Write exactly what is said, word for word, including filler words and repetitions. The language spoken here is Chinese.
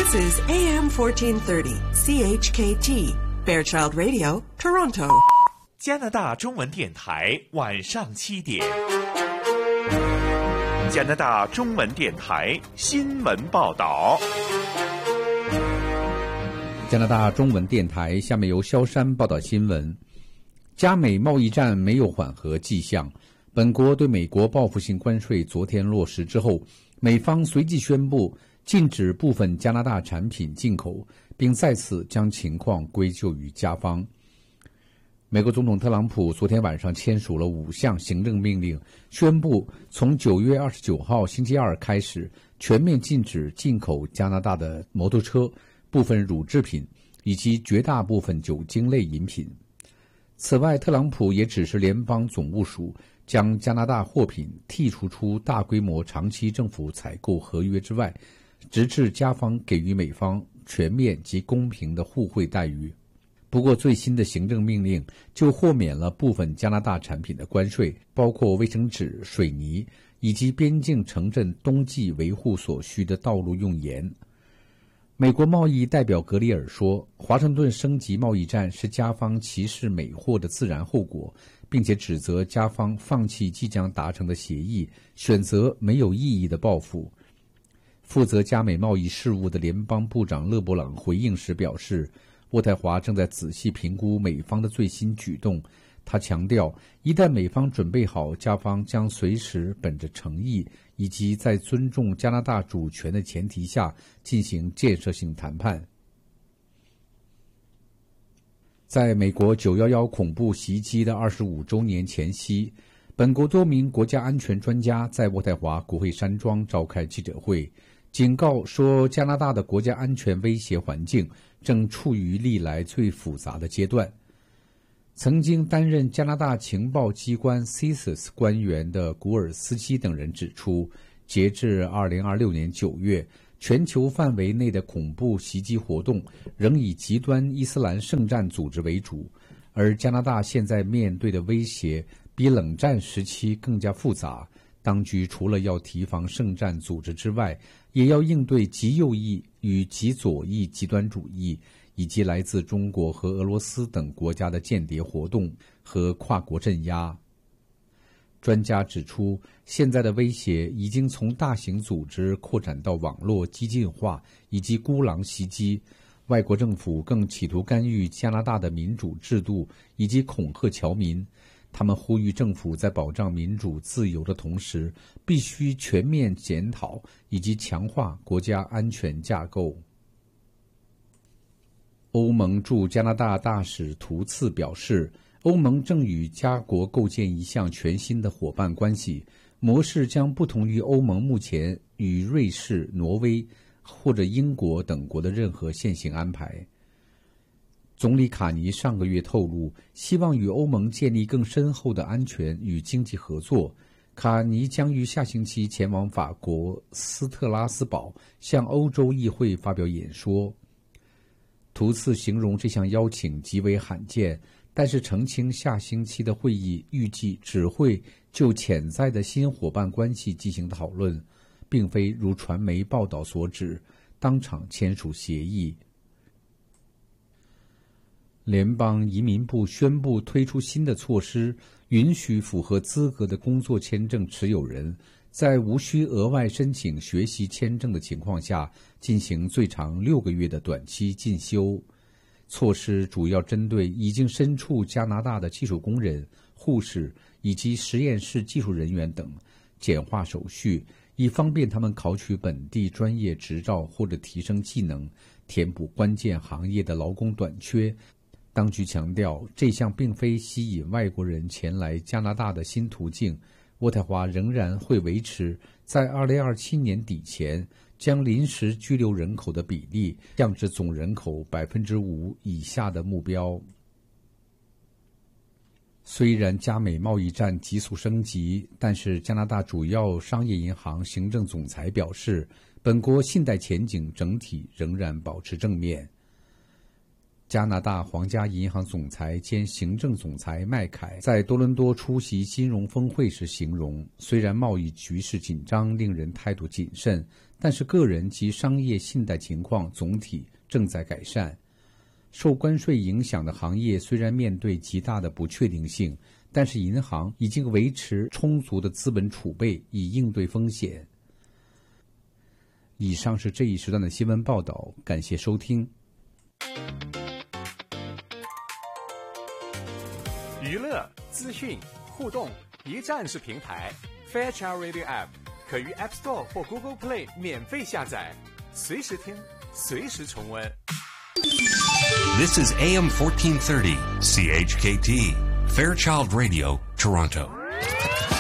This is A M fourteen thirty C H K T Fairchild Radio, Toronto. 加拿大中文电台晚上七点。加拿大中文电台新闻报道。 加拿大中文电台下面由萧山报道新闻。加美贸易战没有缓和迹象，本国对美国报复性关税昨天落实之后，美方随即宣布禁止部分加拿大产品进口，并再次将情况归咎于加方。美国总统特朗普昨天晚上签署了五项行政命令，宣布从九月二十九号星期二开始全面禁止进口加拿大的摩托车、部分乳制品以及绝大部分酒精类饮品。此外，特朗普也指示联邦总务署将加拿大货品剔除出大规模长期政府采购合约之外，直至加方给予美方全面及公平的互惠待遇。不过，最新的行政命令就豁免了部分加拿大产品的关税，包括卫生纸、水泥以及边境城镇冬季维护所需的道路用盐。美国贸易代表格里尔说，华盛顿升级贸易战是加方歧视美货的自然后果，并且指责加方放弃即将达成的协议，选择没有意义的报复。负责加美贸易事务的联邦部长勒伯朗回应时表示，渥太华正在仔细评估美方的最新举动。他强调，一旦美方准备好，加方将随时本着诚意以及在尊重加拿大主权的前提下进行建设性谈判。在美国九一一恐怖袭击的二十五周年前夕，本国多名国家安全专家在渥太华国会山庄召开记者会，警告说加拿大的国家安全威胁环境正处于历来最复杂的阶段。曾经担任加拿大情报机关 C I S A S 官员的古尔斯基等人指出，截至二零二六年九月，全球范围内的恐怖袭击活动仍以极端伊斯兰圣战组织为主，而加拿大现在面对的威胁比冷战时期更加复杂。当局除了要提防圣战组织之外，也要应对极右翼与极左翼极端主义，以及来自中国和俄罗斯等国家的间谍活动和跨国镇压。专家指出，现在的威胁已经从大型组织扩展到网络激进化以及孤狼袭击，外国政府更企图干预加拿大的民主制度以及恐吓侨民。他们呼吁政府在保障民主自由的同时，必须全面检讨以及强化国家安全架构。欧盟驻加拿大大使图茨表示，欧盟正与加国构建一项全新的伙伴关系模式，将不同于欧盟目前与瑞士、挪威或者英国等国的任何现行安排。总理卡尼上个月透露，希望与欧盟建立更深厚的安全与经济合作。卡尼将于下星期前往法国斯特拉斯堡，向欧洲议会发表演说。图茨形容这项邀请极为罕见，但是澄清下星期的会议预计只会就潜在的新伙伴关系进行讨论，并非如传媒报道所指，当场签署协议。联邦移民部宣布推出新的措施，允许符合资格的工作签证持有人在无需额外申请学习签证的情况下进行最长六个月的短期进修。措施主要针对已经身处加拿大的技术工人、护士以及实验室技术人员等，简化手续，以方便他们考取本地专业执照或者提升技能，填补关键行业的劳工短缺。当局强调，这项并非吸引外国人前来加拿大的新途径。渥太华仍然会维持在二零二七年底前将临时居留人口的比例降至总人口百分之五以下的目标。虽然加美贸易战急速升级，但是加拿大主要商业银行行政总裁表示，本国信贷前景整体仍然保持正面。加拿大皇家银行总裁兼行政总裁麦凯在多伦多出席金融峰会时形容，虽然贸易局势紧张令人态度谨慎， 但是个人及商业信贷情况总体正在改善。受关税影响的行业虽然面对极大的不确定性，但是银行已经维持充足的资本储备以应对风险。以上是这一时段的新闻报道，感谢收听。 娱乐、资讯、互动，一站式平台。Fairchild Radio App 可于 App Store 或 Google Play 免费下载，随时听，随时重温。 This is A M fourteen thirty, C H K T, Fairchild Radio, Toronto.